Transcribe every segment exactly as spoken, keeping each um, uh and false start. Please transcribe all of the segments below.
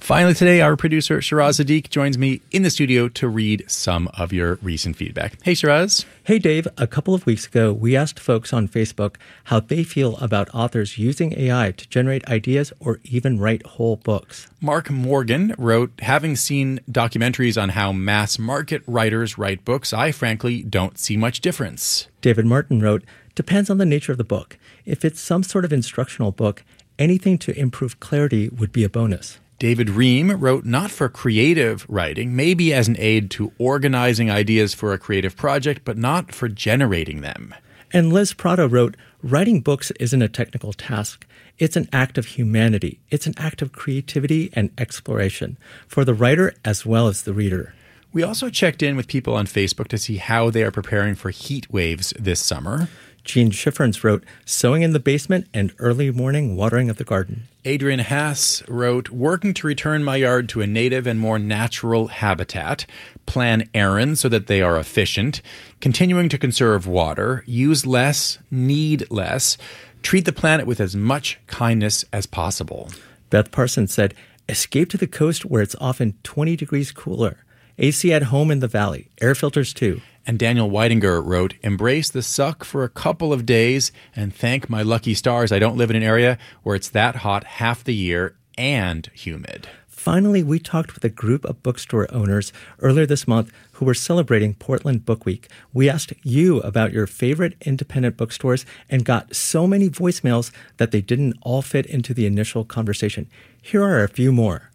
Finally today, our producer Shiraz Sadiq joins me in the studio to read some of your recent feedback. Hey, Shiraz. Hey, Dave. A couple of weeks ago, we asked folks on Facebook how they feel about authors using A I to generate ideas or even write whole books. Mark Morgan wrote, having seen documentaries on how mass market writers write books, I frankly don't see much difference. David Martin wrote, depends on the nature of the book. If it's some sort of instructional book, anything to improve clarity would be a bonus. David Ream wrote, not for creative writing, maybe as an aid to organizing ideas for a creative project, but not for generating them. And Liz Prado wrote, writing books isn't a technical task. It's an act of humanity. It's an act of creativity and exploration for the writer as well as the reader. We also checked in with people on Facebook to see how they are preparing for heat waves this summer. Gene Schifferns wrote, sewing in the basement and early morning watering of the garden. Adrian Haas wrote, working to return my yard to a native and more natural habitat, plan errands so that they are efficient, continuing to conserve water, use less, need less, treat the planet with as much kindness as possible. Beth Parsons said, escape to the coast where it's often twenty degrees cooler. A C at home in the valley, air filters too. And Daniel Weidinger wrote, embrace the suck for a couple of days and thank my lucky stars I don't live in an area where it's that hot half the year and humid. Finally, we talked with a group of bookstore owners earlier this month who were celebrating Portland Book Week. We asked you about your favorite independent bookstores and got so many voicemails that they didn't all fit into the initial conversation. Here are a few more.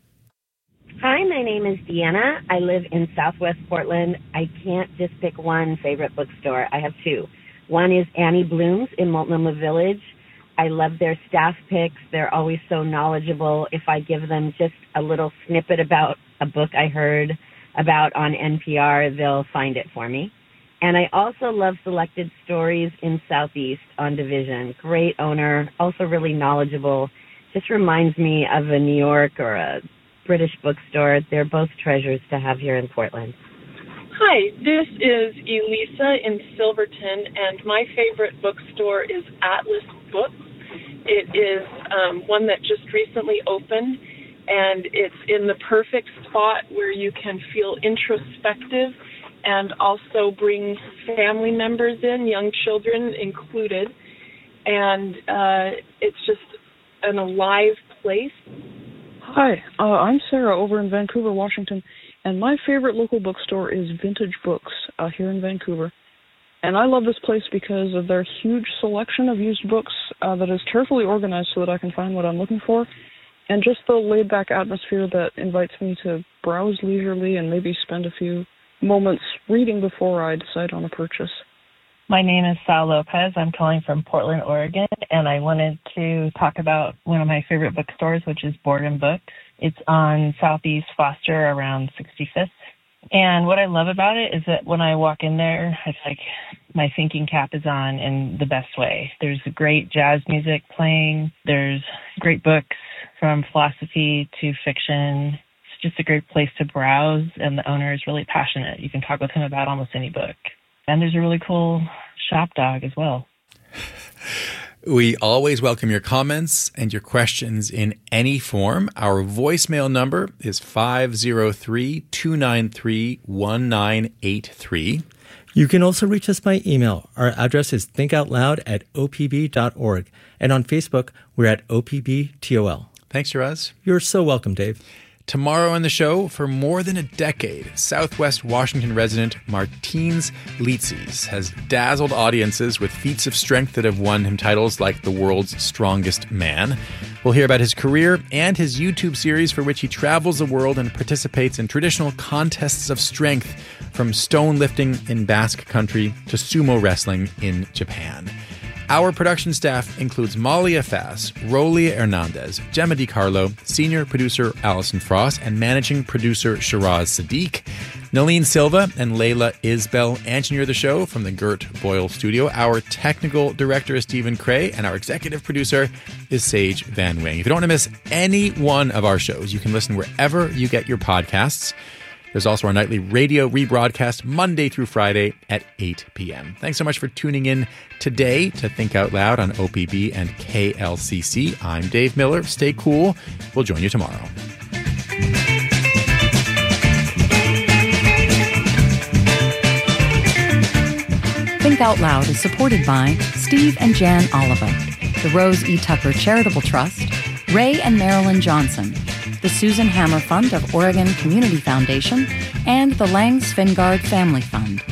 Hi, my name is Deanna. I live in Southwest Portland. I can't just pick one favorite bookstore. I have two. One is Annie Bloom's in Multnomah Village. I love their staff picks. They're always so knowledgeable. If I give them just a little snippet about a book I heard about on N P R, they'll find it for me. And I also love Selected Stories in Southeast on Division. Great owner, also really knowledgeable. Just reminds me of a New York or a British bookstore. They're both treasures to have here in Portland. Hi, this is Elisa in Silverton, and my favorite bookstore is Atlas Books. It is um, one that just recently opened, and it's in the perfect spot where you can feel introspective and also bring family members in, young children included, and uh, it's just an alive place. Hi, uh, I'm Sarah over in Vancouver, Washington, and my favorite local bookstore is Vintage Books uh, here in Vancouver. And I love this place because of their huge selection of used books uh, that is carefully organized so that I can find what I'm looking for, and just the laid-back atmosphere that invites me to browse leisurely and maybe spend a few moments reading before I decide on a purchase. My name is Sal Lopez. I'm calling from Portland, Oregon, and I wanted to talk about one of my favorite bookstores, which is Boredom Books. It's on Southeast Foster around sixty-fifth. And what I love about it is that when I walk in there, it's like my thinking cap is on in the best way. There's great jazz music playing. There's great books from philosophy to fiction. It's just a great place to browse, and the owner is really passionate. You can talk with him about almost any book. And there's a really cool shop dog as well. We always welcome your comments and your questions in any form. Our voicemail number is five oh three, two nine three, one nine eight three. You can also reach us by email. Our address is thinkoutloud at o p b dot org. And on Facebook, we're at O P B T O L. Thanks, Shiraz. You're so welcome, Dave. Tomorrow on the show, for more than a decade, Southwest Washington resident Martins Litzes has dazzled audiences with feats of strength that have won him titles like the world's strongest man. We'll hear about his career and his YouTube series for which he travels the world and participates in traditional contests of strength, from stone lifting in Basque Country to sumo wrestling in Japan. Our production staff includes Malia Fass, Rolia Hernandez, Gemma DiCarlo, senior producer Allison Frost, and managing producer Shiraz Sadiq. Nalene Silva and Layla Isbell engineer the show from the Gert Boyle studio. Our technical director is Stephen Cray, and our executive producer is Sage Van Wing. If you don't want to miss any one of our shows, you can listen wherever you get your podcasts. There's also our nightly radio rebroadcast Monday through Friday at eight p.m. Thanks so much for tuning in today to Think Out Loud on O P B and K L C C. I'm Dave Miller. Stay cool. We'll join you tomorrow. Think Out Loud is supported by Steve and Jan Oliva, the Rose E. Tucker Charitable Trust, Ray and Marilyn Johnson, the Susan Hammer Fund of Oregon Community Foundation, and the Lang Svingard Family Fund.